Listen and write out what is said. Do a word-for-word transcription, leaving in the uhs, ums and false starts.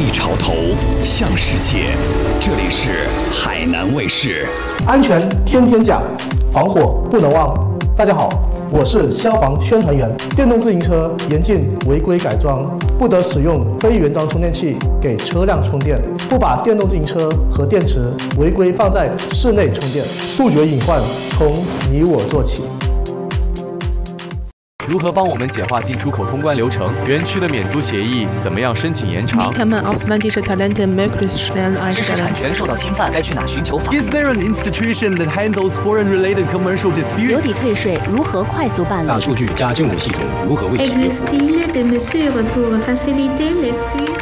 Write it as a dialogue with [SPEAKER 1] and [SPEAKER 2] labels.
[SPEAKER 1] 潮头，向世界。这里是海南卫视。
[SPEAKER 2] 安全天天讲，防火不能忘。大家好，我是消防宣传员。电动自行车严禁违规改装，不得使用非原装充电器给车辆充电，不把电动自行车和电池违规放在室内充电。杜绝隐患，从你我做起。
[SPEAKER 3] 如何帮我们简化进出口通关流程？园区的免租协议怎么样申请延长？
[SPEAKER 4] Wie kann man ausländische Talente möglichst schnell
[SPEAKER 5] 知识
[SPEAKER 4] einstellen?
[SPEAKER 5] 产权受到侵犯，该去哪寻求法律？
[SPEAKER 6] Is there an institution that handles foreign-related commercial disputes?
[SPEAKER 7] 流抵退税如何快速办理？
[SPEAKER 8] 大数据加政务系统如何为企业？
[SPEAKER 9] Existe-t-il des mesures pour faciliter les flux